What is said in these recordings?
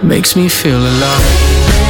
makes me feel alive.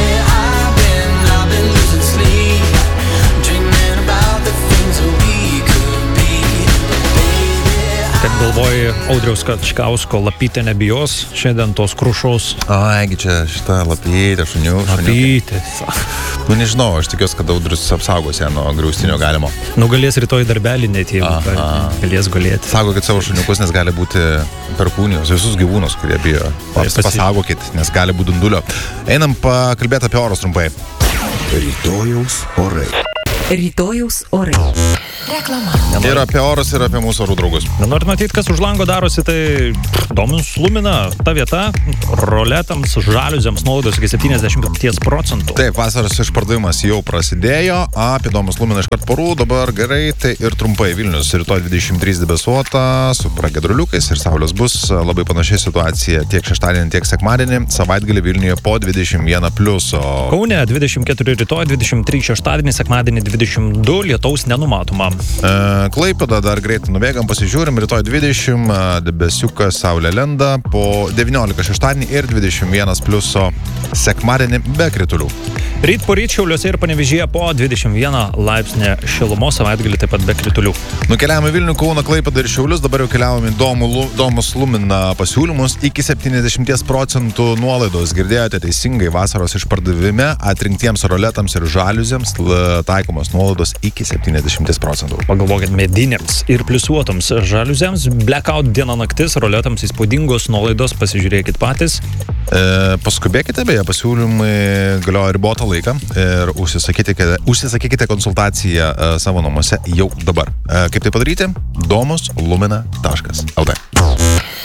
Kad galvoji Audriaus Kačkausko lapytė nebijos, šiandien tos krušaus. Aigi čia šitą lapytę, šuniuką. Lapytė. Nu nežinau, aš tikiuosi, kad Audrius apsaugos ją nuo griaustinio galimo. Galės rytoj darbelį net, jeigu galės gulėti. Saugokit savo šuniukus, nes gali būti perkūnijos, visus gyvūnus, kurie bijo. Pasaugokit, nes gali būti dundulio. Einam pakalbėti apie orus trumpai. Rytojaus orai. Rytojaus orai. Reklama. Ir apie orus, ir apie mūsų orų draugus. Norit matyti, kas už lango darosi, tai Domus Lumina, ta vieta, roletams, žaliuzėms nuolaidos iki 70%. Taip, vasaros išpardavimas jau prasidėjo, apie Domus Lumina iškart porų, dabar gerai, tai ir trumpai Vilnius, rytoj 23 debesuota, su pragiedruliukais ir saulės bus, labai panašiai situacija tiek šeštadienį, tiek sekmadienį, savaitgalį Vilniuje po 21 pliuso. Kaune 24 rytoj, 23 šeštadienį, sekmadienį 22, lietaus nenumatoma. Klaipėda dar greitai nubėgam, pasižiūrim, rytoj 20, debesiukas, saulė lenda, po 19 šeštadienį ir 21 pliuso sekmadienį be kritulių. Ryt po ryt Šiauliuose ir Panevėžyje po 21 laipsnį šilumos, savaitgalį taip pat be kritulių. Nukeliavome Vilnių, Kauną, Klaipėdą ir Šiaulius, dabar jau keliavome Domus Lumina pasiūlymus iki 70% nuolaidos. Girdėjote teisingai, vasaros išpardavime atrinktiems roletams ir žaliuzėms taikomos nuolaidos iki 70%. Pagalvokit, medinėms ir pliusuotoms žaliuzėms, blackout diena naktis, roletams įspūdingos nuolaidos, pasižiūrėkit patys. Paskubėkite, beje, pasiūlymai galioja ribotą laiką ir užsisakykite konsultaciją savo namuose jau dabar. Kaip tai padaryti? domuslumina.lt